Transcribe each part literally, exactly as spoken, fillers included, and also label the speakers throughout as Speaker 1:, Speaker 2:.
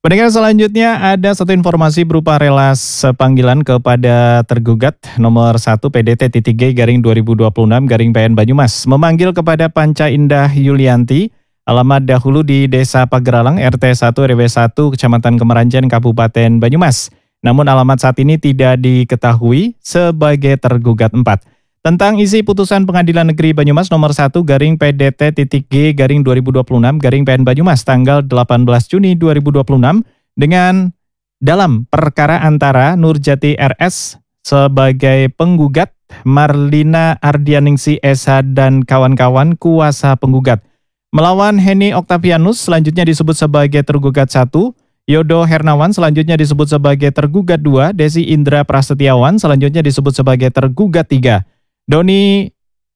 Speaker 1: Pendengar selanjutnya ada satu informasi berupa relas panggilan kepada tergugat nomor satu P D T titik G garing dua ribu dua puluh enam garing P N Banyumas memanggil kepada Panca Indah Yulianti, alamat dahulu di Desa Pageralang R T satu R W satu Kecamatan Kemeranjen Kabupaten Banyumas. Namun alamat saat ini tidak diketahui sebagai tergugat empat. Tentang isi putusan Pengadilan Negeri Banyumas nomor satu garing P D T titik G garing dua ribu dua puluh enam garing P N Banyumas tanggal delapan belas Juni dua ribu dua puluh enam dengan dalam perkara antara Nurjati R S sebagai penggugat, Marlina Ardianingsi S H dan kawan-kawan kuasa penggugat melawan Henny Octavianus selanjutnya disebut sebagai tergugat satu, Yodo Hernawan selanjutnya disebut sebagai tergugat dua, Desi Indra Prasetyawan selanjutnya disebut sebagai tergugat tiga. Doni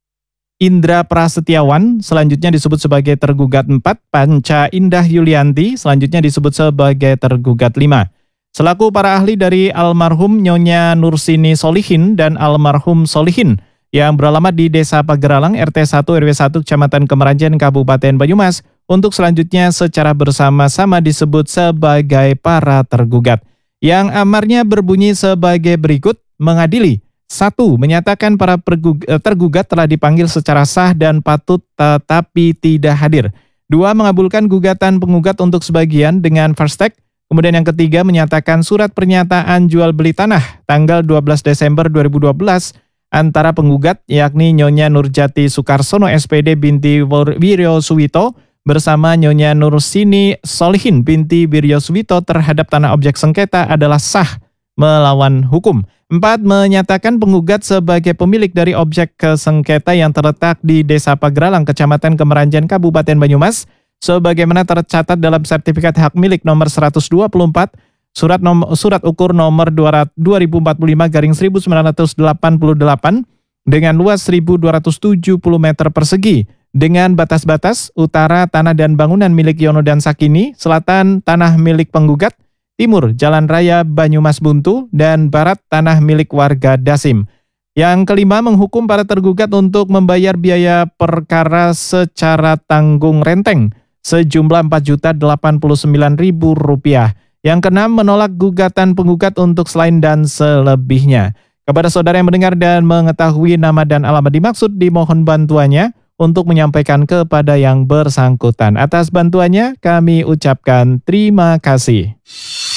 Speaker 1: Indra Prasetyawan selanjutnya disebut sebagai tergugat empat, Panca Indah Yulianti selanjutnya disebut sebagai tergugat lima. Selaku para ahli dari almarhum Nyonya Nursini Solihin dan almarhum Solihin yang beralamat di Desa Pageralang R T satu R W satu Kecamatan Kemeranjen Kabupaten Banyumas untuk selanjutnya secara bersama-sama disebut sebagai para tergugat. Yang amarnya berbunyi sebagai berikut: mengadili. Satu, menyatakan para tergugat telah dipanggil secara sah dan patut tetapi tidak hadir. Dua, mengabulkan gugatan penggugat untuk sebagian dengan fast track. Kemudian yang ketiga, menyatakan surat pernyataan jual beli tanah tanggal dua belas Desember dua ribu dua belas antara penggugat yakni Nyonya Nurjati Sukarsono S P D binti Wiryo Suwito bersama Nyonya Nursini Solihin binti Wiryo Suwito terhadap tanah objek sengketa adalah sah melawan hukum. Empat, menyatakan penggugat sebagai pemilik dari objek sengketa yang terletak di Desa Pageralang, Kecamatan Kemeranjen, Kabupaten Banyumas, sebagaimana tercatat dalam sertifikat hak milik nomor seratus dua puluh empat, surat nomor, surat ukur nomor dua ribu empat puluh lima garing seribu sembilan ratus delapan puluh delapan dengan luas seribu dua ratus tujuh puluh meter persegi, dengan batas-batas utara tanah dan bangunan milik Yono dan Sakini, selatan tanah milik penggugat, timur Jalan Raya Banyumas Buntu, dan barat tanah milik warga Dasim. Yang kelima, menghukum para tergugat untuk membayar biaya perkara secara tanggung renteng sejumlah empat juta delapan puluh sembilan ribu rupiah. Yang keenam, menolak gugatan penggugat untuk selain dan selebihnya. Kepada saudara yang mendengar dan mengetahui nama dan alamat dimaksud, dimohon bantuannya untuk menyampaikan kepada yang bersangkutan. Atas bantuannya kami ucapkan terima kasih.